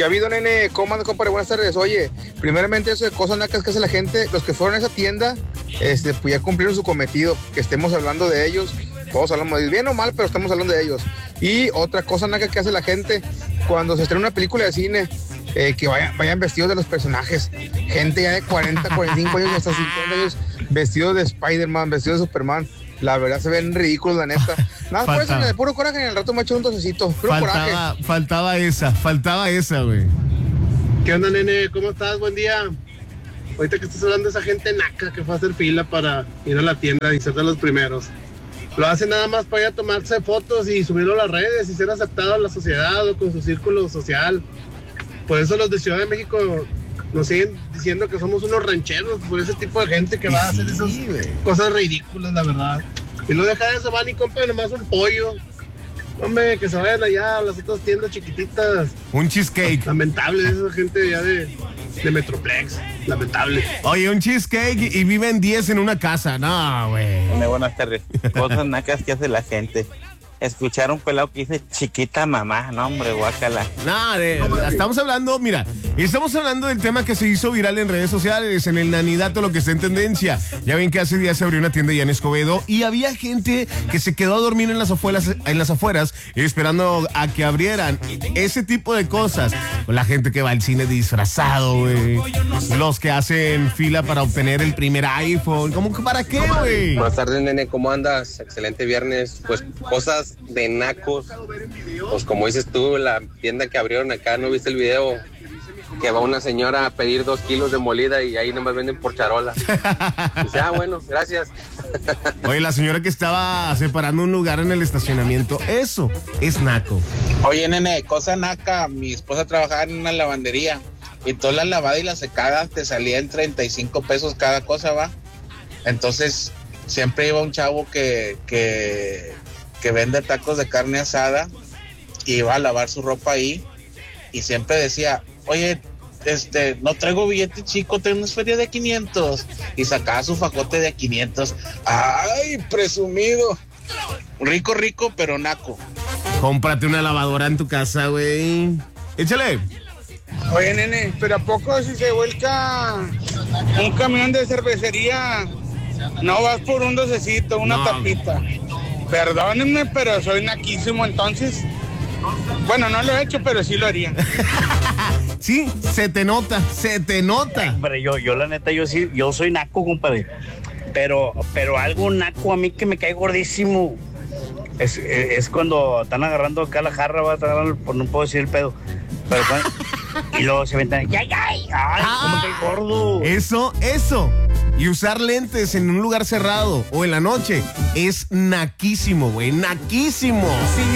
¿Qué ha habido, nene? ¿Cómo andas, compadre? Buenas tardes. Oye, primeramente eso de cosas nacas que hace la gente, los que fueron a esa tienda, pues ya cumplieron su cometido, que estemos hablando de ellos. Todos hablamos de ellos, bien o mal, pero estamos hablando de ellos. Y otra cosa naca que hace la gente, cuando se estrena una película de cine, que vayan vestidos de los personajes. Gente ya de 40, 45 años, hasta 50 años, vestidos de Spider-Man, vestidos de Superman. La verdad se ven ridículos, la neta. Nada, por eso, de puro coraje, en el rato me echo un tosecito. Puro coraje. Faltaba esa, güey. ¿Qué onda, nene? ¿Cómo estás? Buen día. Ahorita que estás hablando de esa gente naca que fue a hacer fila para ir a la tienda y ser de los primeros. Lo hacen nada más para ir a tomarse fotos y subirlo a las redes y ser aceptado en la sociedad o con su círculo social. Por eso los de Ciudad de México nos siguen diciendo que somos unos rancheros por ese tipo de gente que va a hacer esas cosas ridículas, la verdad. Y no deja de eso, van y compran nomás un pollo. Hombre, que se vayan allá a las otras tiendas chiquititas. Un cheesecake. Lamentable esa gente ya de Metroplex. Lamentable. Oye, un cheesecake y viven 10 en una casa. No, güey. Buenas tardes. Cosas nacas que hace la gente. Escuchar un pelado que dice chiquita mamá. No, hombre, guácala. Estamos hablando del tema que se hizo viral en redes sociales, en el nanidato, lo que está en tendencia. Ya ven que hace días se abrió una tienda ya en Escobedo y había gente que se quedó a dormir en las afueras esperando a que abrieran. Ese tipo de cosas. La gente que va al cine disfrazado, güey. Los que hacen fila para obtener el primer iPhone. ¿Cómo que para qué, güey? Buenas tardes, nene. ¿Cómo andas? Excelente viernes. Pues cosas de nacos, pues como dices tú, la tienda que abrieron acá, ¿no viste el video? Que va una señora a pedir 2 kilos de molida y ahí nomás venden por charola. Dice, bueno, gracias. Oye, la señora que estaba separando un lugar en el estacionamiento, eso es naco. Oye, nene, cosa naca, mi esposa trabajaba en una lavandería y toda la lavada y la secada te salía en 35 pesos cada cosa, ¿va? Entonces, siempre iba un chavo que vende tacos de carne asada y iba a lavar su ropa ahí y siempre decía, oye, no traigo billete chico, tengo una feria de 500 y sacaba su fajote de 500. ¡Ay, presumido! Rico, pero naco. Cómprate una lavadora en tu casa, güey. Échale. Oye, nene, pero ¿a poco si se vuelca un camión de cervecería, no vas por un docecito, una tapita? Perdónenme, pero soy naquísimo, entonces. Bueno, no lo he hecho, pero sí lo haría. Sí, se te nota. Hombre, yo la neta, yo soy naco, compadre. Pero algo naco a mí que me cae gordísimo. Es cuando están agarrando acá la jarra, no puedo decir el pedo. Pero y luego se aventan, ¡ay, cómo cae gordo! Eso. Y usar lentes en un lugar cerrado o en la noche es naquísimo, güey, naquísimo.